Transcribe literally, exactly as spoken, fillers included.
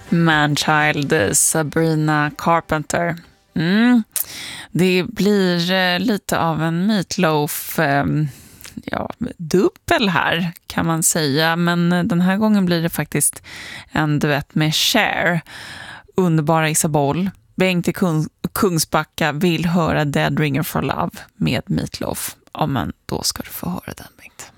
Manchild, Sabrina Carpenter. Mm. Det blir eh, lite av en Meatloaf eh, ja, dubbel här kan man säga. Men den här gången blir det faktiskt en duett med Cher. Underbara Isaboll. Bengt i Kung- Kungsbacka vill höra Dead Ringer for Love med Meatloaf. Ja, men då ska du få höra den, Bengt.